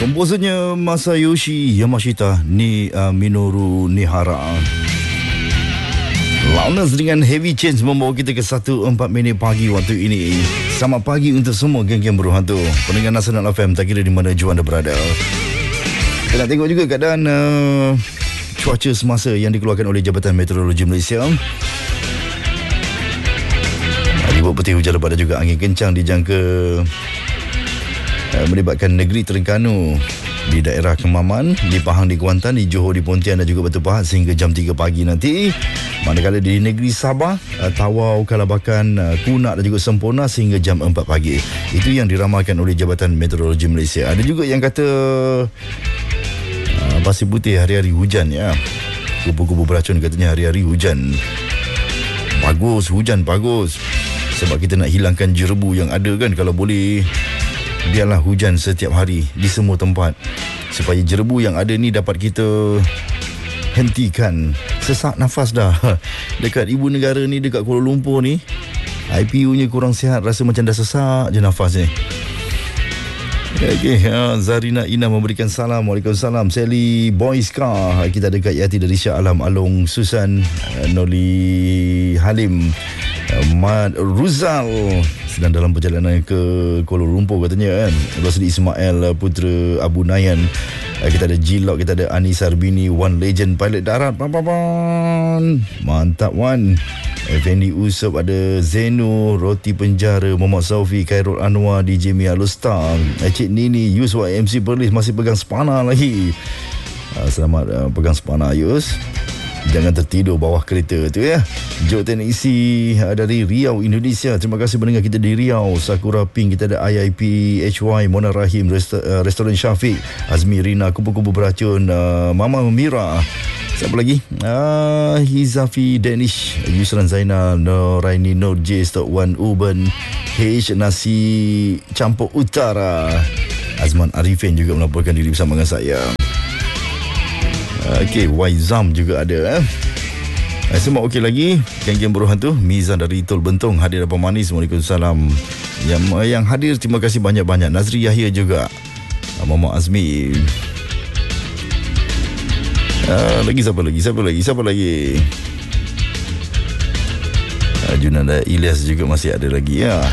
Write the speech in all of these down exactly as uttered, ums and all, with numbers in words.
Komposernya Masayoshi Yamashita ni uh, Minoru Nihara. Loudness dengan Heavy Chains membawa kita ke satu empat minit pagi waktu ini. Selamat pagi untuk semua geng-geng berhantu pendengar Nasional F M, tak kira di mana jua anda berada. Kita nak tengok juga keadaan uh, cuaca semasa yang dikeluarkan oleh Jabatan Meteorologi Malaysia. Ribut peti hujan lebat dan juga angin kencang dijangka uh, melibatkan negeri Terengganu, di daerah Kemaman, di Pahang, di Kuantan, di Johor, di Pontian dan juga Batu Pahat sehingga jam tiga pagi nanti. Manakala di negeri Sabah, uh, Tawau, Kalabakan, uh, Kunak dan juga Semporna sehingga jam empat pagi. Itu yang diramalkan oleh Jabatan Meteorologi Malaysia. Ada juga yang kata uh, Pasir Putih hari-hari hujan ya. Kupu-kupu beracun katanya hari-hari hujan. Bagus, hujan bagus. Sebab kita nak hilangkan jerebu yang ada kan. Kalau boleh, biarlah hujan setiap hari di semua tempat supaya jerebu yang ada ni dapat kita hentikan. Sesak nafas dah dekat ibu negara ni, dekat Kuala Lumpur ni, I P U nya kurang sihat, rasa macam dah sesak je nafas ni. Okey, ha, Zarina Ina memberikan salam. Waalaikumsalam. Sally Boyska, kita dekat Yati dari Syah Alam, Along Susan, Noli Halim, Mad Ruzal sedang dalam perjalanan ke Kuala Lumpur katanya kan. Rosli Ismail, Putera Abu Nayan. Kita ada Jilok, kita ada Anis Arbini, One Legend Pilot Darat. Pampapan. Mantap Wan. Effendi Usop, ada Zeno, Roti Penjara, Muhammad Saufi, Khairul Anwar, D J Mia Lustar, Cik Nini, Yus Y M C Perlis masih pegang spana lagi. Selamat uh, pegang spana Yus. Jangan tertidur bawah kereta tu ya. Jok Teknisi dari Riau, Indonesia. Terima kasih mendengar kita di Riau. Sakura Pink, kita ada I I P H Y, Mona Rahim, Resta, uh, Restoran Syafiq, Azmi Rina, Kupu-Kupu Beracun, uh, Mama Mira. Siapa lagi? Uh, Hizafi Danish, Yusran Zainal, Noraini, Nur J, Stock One, Uben, H, Nasi Campur Utara. Azman Arifin juga melaporkan diri bersama dengan saya. Okey, Waizam juga ada eh. Semua okey lagi. Geng-geng buruh hantu, Mizan dari Tol Bentong hadir apa manis. Waalaikumsalam. Yang yang hadir terima kasih banyak-banyak. Nazri Yahya juga. Muhammad Azmi. Uh, lagi siapa lagi? Siapa lagi? Siapa lagi? Uh, Junanda Ilyas juga masih ada lagi ya.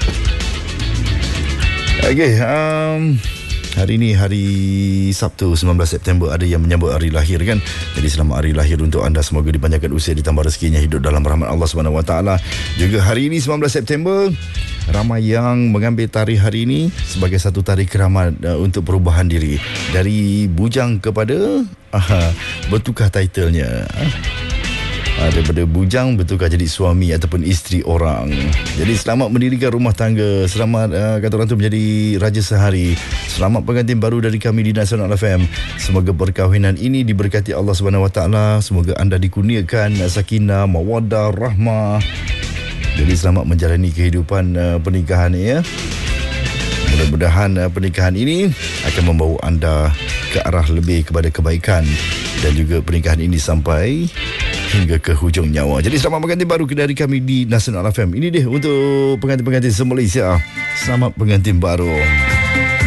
Okey, um hari ini hari Sabtu sembilan belas September, ada yang menyambut hari lahir kan. Jadi selamat hari lahir untuk anda, semoga dipanjangkan usia, ditambah rezekinya, hidup dalam rahmat Allah Subhanahu Wa Taala. Juga hari ini sembilan belas September, ramai yang mengambil tarikh hari ini sebagai satu tarikh keramat uh, untuk perubahan diri dari bujang kepada uh, bertukar titlenya. Uh. Daripada bujang bertukar jadi suami ataupun isteri orang. Jadi selamat mendirikan rumah tangga. Selamat uh, kata orang tu menjadi raja sehari. Selamat pengantin baru dari kami di Nasional F M. Semoga perkahwinan ini diberkati Allah Subhanahu Wa Taala. Semoga anda dikurniakan sakinah, mawaddah, rahmah. Jadi selamat menjalani kehidupan uh, pernikahan ya. Mudah-mudahan uh, pernikahan ini akan membawa anda ke arah lebih kepada kebaikan, dan juga pernikahan ini sampai hingga ke hujung nyawa. Jadi selamat pengantin baru dari kami di Nasional F M. Ini dia untuk pengantin-pengantin se-Malaysia. Selamat pengantin baru.